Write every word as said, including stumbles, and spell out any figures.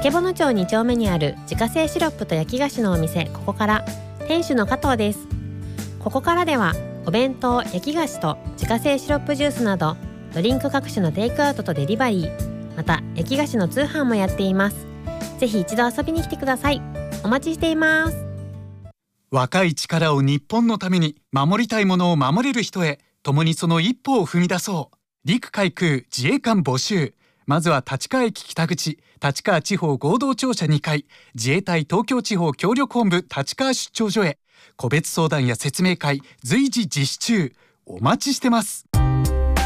曙町に丁目にある自家製シロップと焼き菓子のお店ここから店主の加藤です。ここからではお弁当、焼き菓子と自家製シロップジュースなどドリンク各種のテイクアウトとデリバリー、また焼き菓子の通販もやっています。ぜひ一度遊びに来てください。お待ちしています。 若い力を日本のために、守りたいものを守れる人へ、共にその一歩を踏み出そう。陸海空自衛官募集。まずは立川駅北口、立川地方合同庁舎にかい、自衛隊東京地方協力本部立川出張所へ。個別相談や説明会随時実施中。お待ちしてます。